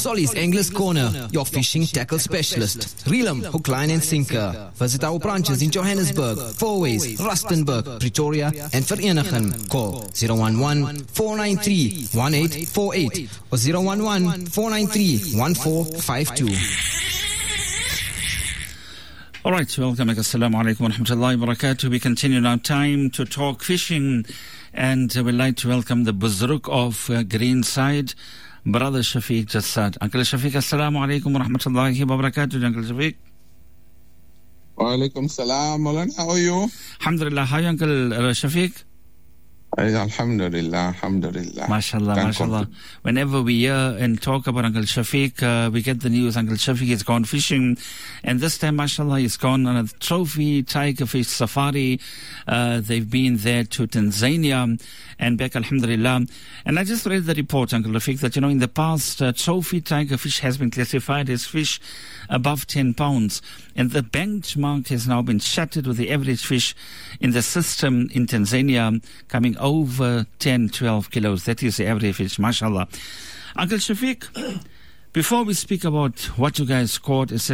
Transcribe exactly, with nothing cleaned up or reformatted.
Solly's Anglers Corner, your fishing tackle specialist. Reel 'em, hook, line and sinker. Visit our branches in Johannesburg, Fourways, Rustenburg, Pretoria and Vereeniging. Call zero one one, four nine three, one eight four eight or zero one one, four nine three, one four five two. All right, welcome. Assalamu alaikum wa rahmatullahi wa barakatuh. We continue now time to talk fishing, and uh, we'd like to welcome the Buzruk of uh, Greenside, Brother Shafiq Jassad. Uncle Shafiq, assalamu alaikum wa rahmatullahi wa barakatuh. Uncle Shafiq. Wa alaikum salam. How are you? Alhamdulillah. How are you, Uncle uh, Shafiq? Alhamdulillah, alhamdulillah. MashaAllah, MashaAllah. Whenever we hear and talk about Uncle Shafiq, uh, we get the news Uncle Shafiq has gone fishing. And this time, MashaAllah, he's gone on a trophy tiger fish safari. Uh, they've been there to Tanzania and back, alhamdulillah. And I just read the report, Uncle Shafiq, that, you know, in the past, uh, trophy tiger fish has been classified as fish above ten pounds. And the benchmark has now been shattered with the average fish in the system in Tanzania coming over ten, twelve kilos. That is the average fish, mashallah. Uncle Shafiq, before we speak about what you guys caught, et cetera,